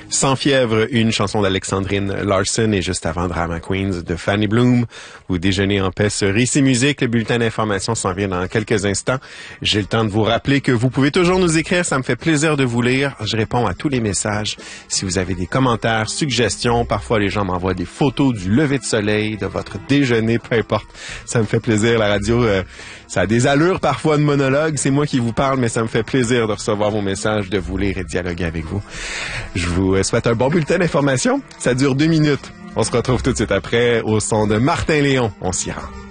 Sans fièvre, une chanson d'Alexandrine Larson et juste avant Drama Queens de Fanny Bloom. Vous déjeunez en paix sur Ici Musique. Le bulletin d'information s'en vient dans quelques instants. J'ai le temps de vous rappeler que vous pouvez toujours nous écrire. Ça me fait plaisir de vous lire. Je réponds à tous les messages. Si vous avez des commentaires, suggestions, parfois les gens m'envoient des photos du lever de soleil, de votre déjeuner, peu importe. Ça me fait plaisir. La radio, ça a des allures parfois de monologue. C'est moi qui vous parle, mais ça me fait plaisir de recevoir vos messages, de vous lire et de dialoguer avec vous. Je vous souhaite un bon bulletin d'information. Ça dure 2 minutes. On se retrouve tout de suite après au son de Martin Léon. On s'y rend.